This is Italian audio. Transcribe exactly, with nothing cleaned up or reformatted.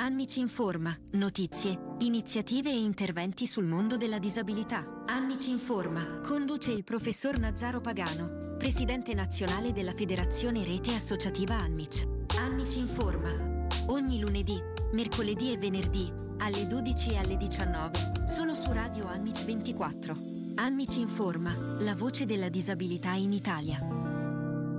Anmici informa, notizie, iniziative e interventi sul mondo della disabilità. Anmici informa, conduce il professor Nazzaro Pagano, presidente nazionale della Federazione Rete Associativa Anmic. Anmici informa, ogni lunedì, mercoledì e venerdì, alle dodici e alle diciannove, solo su Radio Anmic ventiquattro. Anmici informa, la voce della disabilità in Italia.